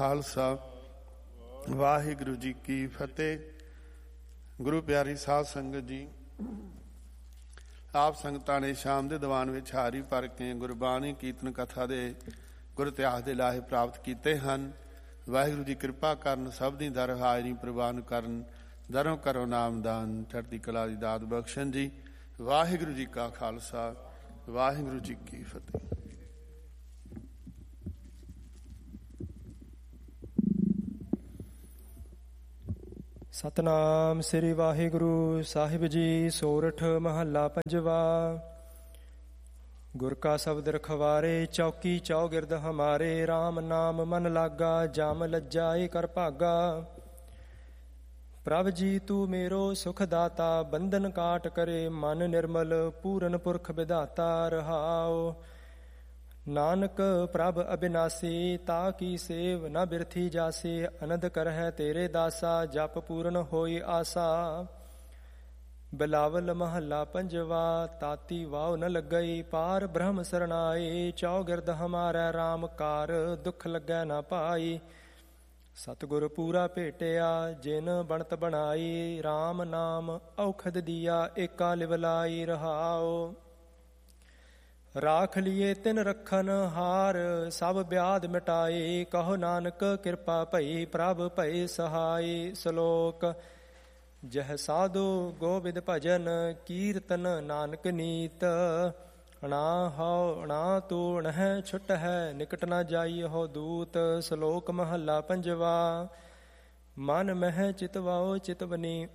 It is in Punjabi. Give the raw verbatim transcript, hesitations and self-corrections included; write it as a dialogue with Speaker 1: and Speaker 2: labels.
Speaker 1: ਖਾਲਸਾ, ਵਾਹਿਗੁਰੂ ਜੀ ਕੀ ਫਤਿਹ। ਗੁਰੂ ਪਿਆਰੀ ਸਾਧ ਸੰਗਤ ਜੀ, ਆਪ ਸੰਗਤਾਂ ਨੇ ਸ਼ਾਮ ਦੇ ਦੀਵਾਨ ਵਿੱਚ ਹਾਰੀ ਭਰ ਕੇ ਗੁਰਬਾਣੀ ਕੀਰਤਨ ਕਥਾ ਦੇ ਗੁਰ ਇਤਿਹਾਸ ਦੇ ਲਾਹੇ ਪ੍ਰਾਪਤ ਕੀਤੇ ਹਨ। ਵਾਹਿਗੁਰੂ ਜੀ ਕਿਰਪਾ ਕਰਨ, ਸਭ ਦੀ ਦਰ ਹਾਜ਼ਰੀ ਪ੍ਰਵਾਨ ਕਰਨ, ਦਰੋਂ ਕਰੋ ਨਾਮਦਾਨ, ਚੜ੍ਹਦੀ ਕਲਾ ਦੀ ਦਾਤ ਬਖਸ਼ਣ ਜੀ। ਵਾਹਿਗੁਰੂ ਜੀ ਕਾ ਖਾਲਸਾ, ਵਾਹਿਗੁਰੂ ਜੀ ਕੀ ਫਤਿਹ।
Speaker 2: ਸਤਨਾਮ ਸ੍ਰੀ ਵਾਹਿਗੁਰੂ ਸਾਹਿਬ ਜੀ। ਸੋਰਠ ਮਹੱਲਾ ਪੰਜਵਾ। ਗੁਰ ਕਾ ਸ਼ਬਦ ਰਖਵਾਰੇ, ਚੌਕੀ ਚੌਗਿਰਦ ਹਮਾਰੇ। RAM ਨਾਮ ਮਨ ਲਾਗਾ, ਜਮ ਲੱਜਾਏ ਕਰ ਭਾਗਾ। ਪ੍ਰਭ ਜੀ ਤੂੰ ਮੇਰੋ ਸੁਖ ਦਾਤਾ, ਬੰਧਨ ਕਾਟ ਕਰੇ ਮਨ ਨਿਰਮਲ। ਪੂਰਨ ਪੁਰਖ ਵਿਧਾਤਾ ਰਹਾਉ। ਨਾਨਕ ਪ੍ਰਭ ਅਬਿਨਾਸੀ, ਤਾ ਕੀ ਸੇਵ ਨ ਬਿਰਥੀ ਜਾਸੀ। ਅਨੰਦ ਕਰਹਿ ਤੇਰੇ ਦਾਸਾ, ਜਪ ਪੂਰਨ ਹੋਈ ਆਸਾ। ਬਿਲਾਵਲ ਮਹੱਲਾ ਪੰਜਵਾ। ਤਾਤੀ ਵਾਉ ਨ ਲੱਗਈ, ਪਾਰ ਬ੍ਰਹਮ ਸਰਣਾਈ। ਚੌਗਿਰਦ ਹਮਾਰਾ RAM ਕਾਰ, ਦੁੱਖ ਲੱਗੈ ਨਾ ਪਾਈ। ਸਤਿਗੁਰ ਪੂਰਾ ਭੇਟਿਆ, ਜਿਨ ਬਣਤ ਬਣਾਈ। RAM ਨਾਮ ਔਖਦ ਦੀਆ, ਏਕਾ ਲਿਵਲਾਈ ਰਹਾਉ। ਰਾਖ ਲੀਏ ਤਿਨ ਰੱਖਨ ਹਾਰ, ਸਭ ਬਿਆਦ ਮਿਟਾਈ। ਕਹੋ ਨਾਨਕ ਕਿਰਪਾ ਭਈ, ਪ੍ਰਭ ਭਈ ਸਹਾਈ। ਸ਼ਲੋਕ। ਜਹ ਸਾਧੂ ਗੋਬਿੰਦ ਭਜਨ, ਕੀਰਤਨ ਨਾਨਕ ਨੀਤ। ਅਣਾ ਹਉ ਅਣਾ ਤੂ ਅਣਹਿ ਛੁਟ ਹੈ, ਨਿਕਟ ਨਾ ਜਾਈ ਹੋ ਦੂਤ। ਸ਼ਲੋਕ ਮਹੱਲਾ ਪੰਜਵਾ। ਮਨ ਮਹਿ ਚਿਤਵਾਓ ਚਿਤਵਨੀ,